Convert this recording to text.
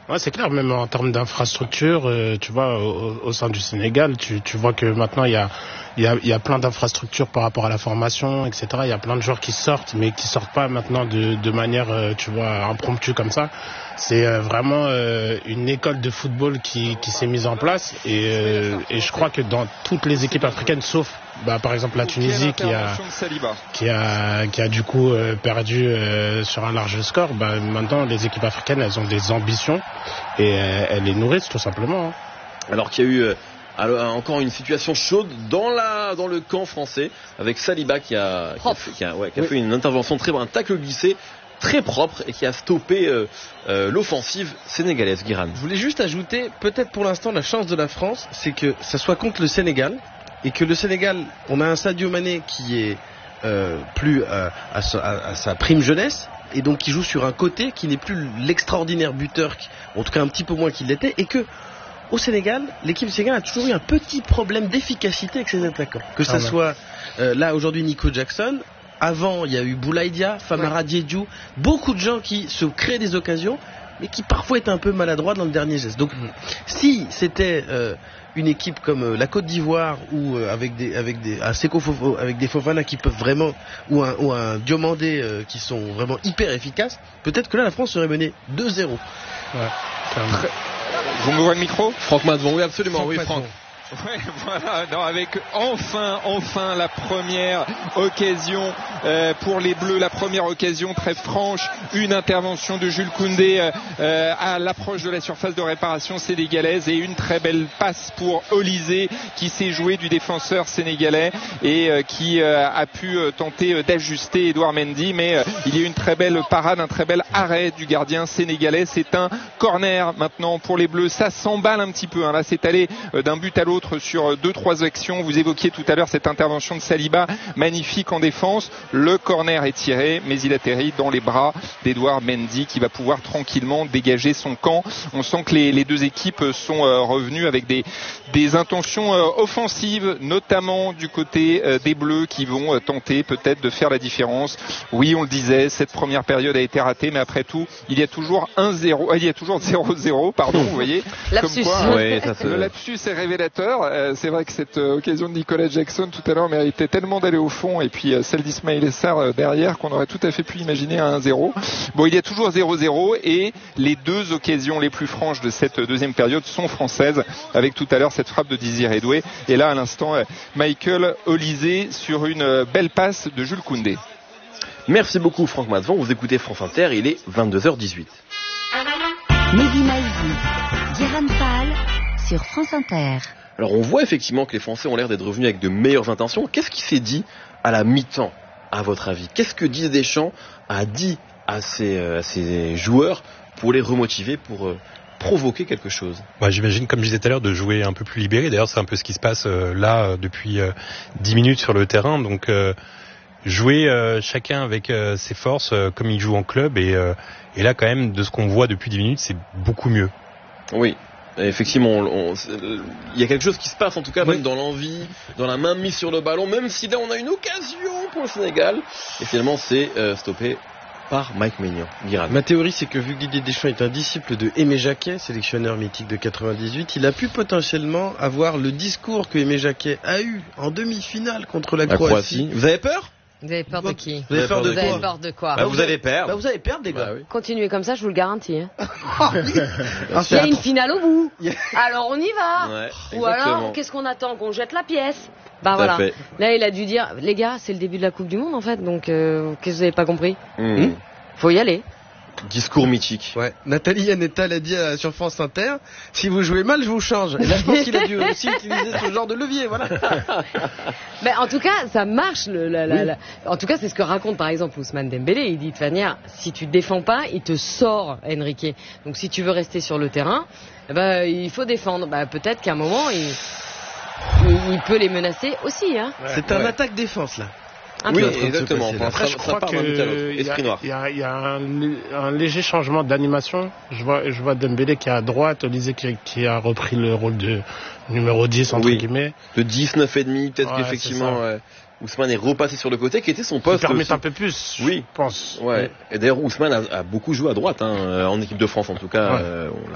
Ouais, c'est clair, même en termes d'infrastructure, tu vois, au sein du Sénégal, tu vois que maintenant il y a plein d'infrastructures par rapport à la formation, etc. Il y a plein de joueurs qui sortent, mais qui sortent pas maintenant de manière, tu vois, impromptue comme ça. C'est vraiment une école de football qui s'est mise en place et je crois que dans toutes les équipes africaines, sauf par exemple la Tunisie qui a du coup perdu sur un large score, maintenant les équipes africaines elles ont des ambitions et elles les nourrissent tout simplement. Alors qu'il y a eu encore une situation chaude dans le camp français avec Saliba qui a fait une intervention très bonne, un tacle glissé très propre et qui a stoppé l'offensive sénégalaise. Guiran. Je voulais juste ajouter, peut-être pour l'instant la chance de la France, c'est que ça soit contre le Sénégal et que le Sénégal, on a un Sadio Mané qui est plus à sa prime jeunesse et donc qui joue sur un côté qui n'est plus l'extraordinaire buteur, en tout cas un petit peu moins qu'il l'était, et que au Sénégal, l'équipe du Sénégal a toujours eu un petit problème d'efficacité avec ses attaquants. Que ça soit là aujourd'hui Nico Jackson. Avant, il y a eu Boulaïdia, Famara Diédhiou, beaucoup de gens qui se créent des occasions, mais qui parfois étaient un peu maladroits dans le dernier geste. Donc, si c'était une équipe comme la Côte d'Ivoire ou avec des Fofana qui peuvent vraiment, ou un Diomandé qui sont vraiment hyper efficaces, peut-être que là la France serait menée 2-0. Vous m'ouvrez le micro ? Franck Matvon, oui absolument, oui Franck. Ouais, voilà, non, avec enfin la première occasion pour les Bleus, la première occasion très franche, une intervention de Jules Koundé à l'approche de la surface de réparation sénégalaise et une très belle passe pour Olysée qui s'est joué du défenseur sénégalais et qui a pu tenter d'ajuster Edouard Mendy, mais il y a eu une très belle parade, un très bel arrêt du gardien sénégalais. C'est un corner maintenant pour les Bleus, ça s'emballe un petit peu, là c'est allé d'un but à l'autre sur 2-3 actions. Vous évoquiez tout à l'heure cette intervention de Saliba, magnifique en défense. Le corner est tiré, mais il atterrit dans les bras d'Edouard Mendy qui va pouvoir tranquillement dégager son camp. On sent que les deux équipes sont revenues avec des intentions offensives, notamment du côté des Bleus qui vont tenter peut-être de faire la différence. Oui, on le disait, cette première période a été ratée, mais après tout, il y a toujours 1-0, il y a toujours 0-0, pardon, vous voyez. Lapsus. Comme quoi, le lapsus est révélateur. C'est vrai que cette occasion de Nicolas Jackson tout à l'heure méritait tellement d'aller au fond et puis celle d'Ismaïla Sarr derrière qu'on aurait tout à fait pu imaginer un 1-0. Bon, il y a toujours 0-0 et les deux occasions les plus franches de cette deuxième période sont françaises, avec tout à l'heure cette frappe de Désiré Doué et là à l'instant Michael Olysée sur une belle passe de Jules Koundé. Merci beaucoup Franck Matvon, vous écoutez France Inter, il est 22h18. Mehdi Maizi, Guérin Fall sur France Inter. Alors on voit effectivement que les Français ont l'air d'être revenus avec de meilleures intentions. Qu'est-ce qui s'est dit à la mi-temps, à votre avis ? Qu'est-ce que Didier Deschamps a dit à ses joueurs pour les remotiver, pour provoquer quelque chose ? J'imagine, comme je disais tout à l'heure, de jouer un peu plus libéré. D'ailleurs, c'est un peu ce qui se passe là depuis 10 minutes sur le terrain. Donc jouer chacun avec ses forces comme il joue en club. Et là, quand même, de ce qu'on voit depuis 10 minutes, c'est beaucoup mieux. Oui. Effectivement, il y a quelque chose qui se passe en tout cas, même dans l'envie, dans la main mise sur le ballon, même si là on a une occasion pour le Sénégal, et finalement c'est stoppé par Mike Maignan. Guiran. Ma théorie, c'est que vu que Didier Deschamps est un disciple de Aimé Jacquet, sélectionneur mythique de 98, il a pu potentiellement avoir le discours que Aimé Jacquet a eu en demi-finale contre la Croatie. Vous avez peur ? Vous avez peur de qui ? Vous avez peur de quoi ? Vous allez perdre. Vous allez perdre, les gars. Oui. Continuez comme ça, je vous le garantis. Il y a une finale au bout. Alors on y va. Ouais, ou alors, qu'est-ce qu'on attend ? Qu'on jette la pièce ? Voilà. Fait. Là, il a dû dire, les gars, c'est le début de la Coupe du Monde en fait, donc qu'est-ce que vous n'avez pas compris ? Faut y aller. Discours mythique. Ouais. Nathalie Yanetta l'a dit sur France Inter, si vous jouez mal, je vous change. Et là, je pense qu'il a dû aussi utiliser ce genre de levier, voilà. Mais en tout cas, ça marche. En tout cas, c'est ce que raconte par exemple Ousmane Dembélé. Il dit de toute manière, si tu te défends pas, il te sort Enrique. Donc si tu veux rester sur le terrain, il faut défendre. Peut-être qu'à un moment, il peut les menacer aussi. Hein. C'est un attaque-défense là. Oui, exactement. Après, je crois qu'il y a un léger changement d'animation. Je vois Dembélé qui est à droite, Olysée qui a repris le rôle de numéro 10, entre guillemets. De 19,5, peut-être qu'effectivement, Ousmane est repassé sur le côté, qui était son poste. Ça permet un peu plus, je pense. Ouais. Et d'ailleurs, Ousmane a beaucoup joué à droite, en équipe de France en tout cas. Ouais.